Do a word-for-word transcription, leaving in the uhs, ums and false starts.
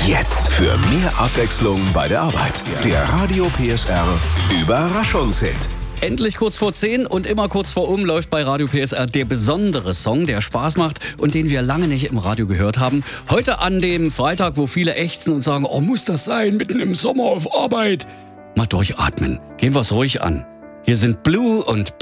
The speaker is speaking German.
Jetzt für mehr Abwechslung bei der Arbeit. Der Radio P S R Überraschungshit. Endlich kurz vor zehn und immer kurz vor um läuft bei Radio P S R der besondere Song, der Spaß macht und den wir lange nicht im Radio gehört haben. Heute an dem Freitag, wo viele ächzen und sagen, oh, muss das sein, mitten im Sommer auf Arbeit? Mal durchatmen, gehen wir's ruhig an. Hier sind Blue und